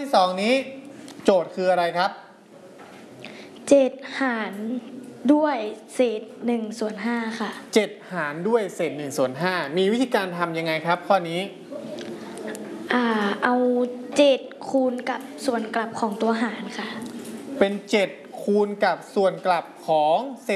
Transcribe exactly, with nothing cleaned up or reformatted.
ที่สองนี้โจทย์คืออะไรครับเจ็ดหารด้วยเศษหนึ่งส่วนห้าค่ะเจ็ดหารด้วยเศษหนึ่งส่วนห้ามีวิธีการทำยังไงครับข้อนี้อ่าเอาเจ็ดคูณกับส่วนกลับของตัวหารค่ะเป็นเจ็ดคูณกับส่วนกลับของเศษ